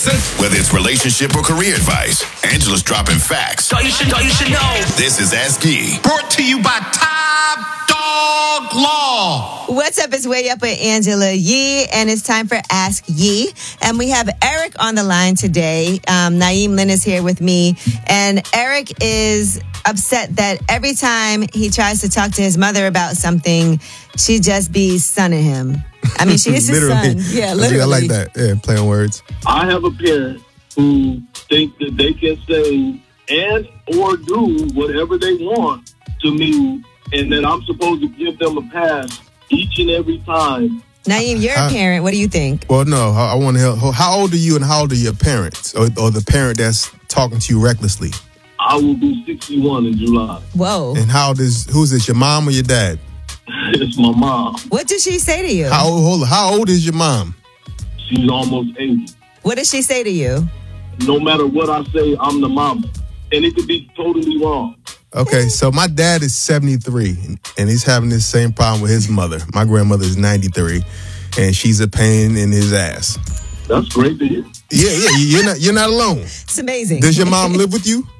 Whether it's relationship or career advice, Angela's dropping facts. All you should know. This is Ask Yee. Brought to you by Top Dog Law. What's up? It's Way Up with Angela Yee, and it's time for Ask Yee. And we have Eric on the line today. Naeem Lynn is here with me, and Eric is upset that every time he tries to talk to his mother about something, she just be sunning him. I mean, she is his son. Yeah, literally. I like that. Yeah, play on words. I have a parent who think that they can say and or do whatever they want to me, and that I'm supposed to give them a pass each and every time. Naeem, you're a parent. What do you think? Well, no, I want to help. How old are you and how old are your parents? Or the parent that's talking to you recklessly? I will be 61 in July. Whoa. And who's this, your mom or your dad? It's my mom. What did she say to you? How old is your mom? She's almost 80. What did she say to you? No matter what I say, I'm the mama. And it could be totally wrong. Okay, so my dad is 73, and he's having this same problem with his mother. My grandmother is 93, and she's a pain in his ass. That's great to hear. Yeah, you're not alone. It's amazing. Does your mom live with you?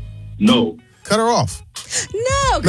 No. Cut her off. No,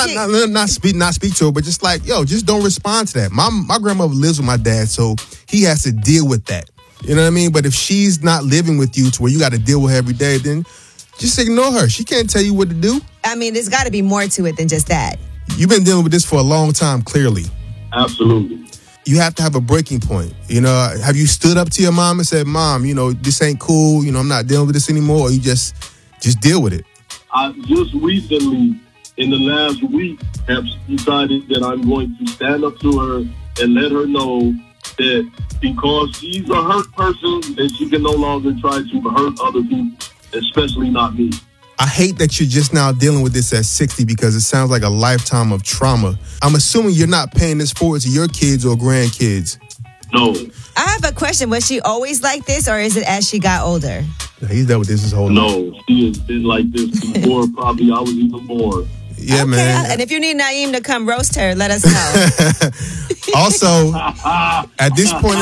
not speak to her, but just like, just don't respond to that. My grandmother lives with my dad, so he has to deal with that. You know what I mean? But if she's not living with you to where you got to deal with her every day, then just ignore her. She can't tell you what to do. I mean, there's got to be more to it than just that. You've been dealing with this for a long time, clearly. Absolutely. You have to have a breaking point. Have you stood up to your mom and said, Mom, this ain't cool. I'm not dealing with this anymore. Or you just deal with it? I just recently, in the last week, have decided that I'm going to stand up to her and let her know that because she's a hurt person, that she can no longer try to hurt other people, especially not me. I hate that you're just now dealing with this at 60 because it sounds like a lifetime of trauma. I'm assuming you're not paying this forward to your kids or grandkids. No. I have a question. Was she always like this, or is it as she got older? He's dealt with this his whole life. No, she has been like this before probably I was even born. Yeah, okay, man. And if you need Naeem to come roast her, let us know. Also, at this point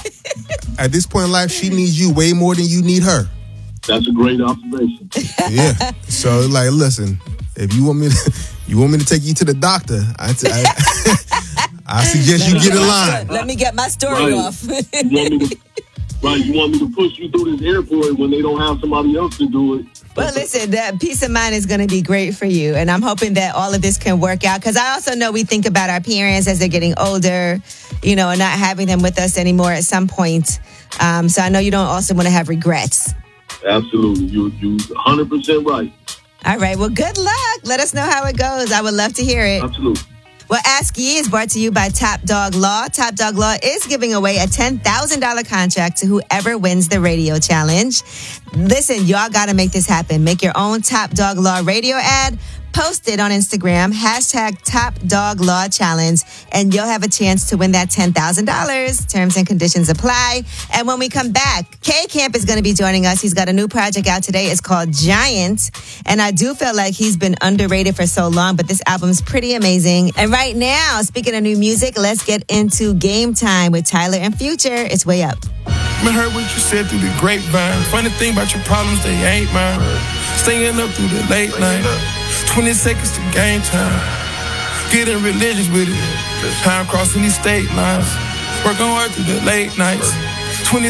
in life, she needs you way more than you need her. That's a great observation. Yeah. So, listen, if you want me to take you to the doctor, I suggest you get in line. Let me get my story off. You want me to push you through this airport when they don't have somebody else to do it. Well, listen, that peace of mind is going to be great for you. And I'm hoping that all of this can work out. Because I also know we think about our parents as they're getting older, and not having them with us anymore at some point. So I know you don't also want to have regrets. Absolutely. You're 100% right. All right. Well, good luck. Let us know how it goes. I would love to hear it. Absolutely. Well, Ask Yee is brought to you by Top Dog Law. Top Dog Law is giving away a $10,000 contract to whoever wins the radio challenge. Listen, y'all got to make this happen. Make your own Top Dog Law radio ad. Post it on Instagram, #TopDogLawChallenge, and you'll have a chance to win that $10,000. Terms and conditions apply. And when we come back, K-Camp is going to be joining us. He's got a new project out today. It's called Giant. And I do feel like he's been underrated for so long, but this album's pretty amazing. And right now, speaking of new music, let's get into Game Time with Tyler and Future. It's Way Up. I heard what you said through the grapevine. Funny thing about your problems, they ain't mine. Staying up through the late night. 20 seconds to game time. Getting religious with it. Time crossing these state lines. Working hard through the late nights.